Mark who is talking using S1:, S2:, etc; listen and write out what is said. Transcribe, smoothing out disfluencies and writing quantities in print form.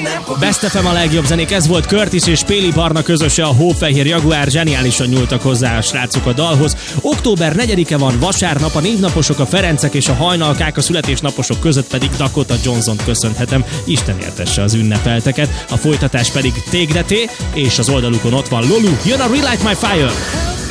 S1: Best FM a legjobb zenék, ez volt Curtis és Péli Barna közöse, a Hófehér Jaguár, zseniálisan nyúltak hozzá a srácok a dalhoz. Október 4-e van, vasárnap, a névnaposok, a Ferencek és a hajnalkák, a születésnaposok között pedig Dakota Johnson-t köszönhetem. Isten éltesse az ünnepelteket, a folytatás pedig Take That, és az oldalukon ott van Lolu, jön a Relight My Fire!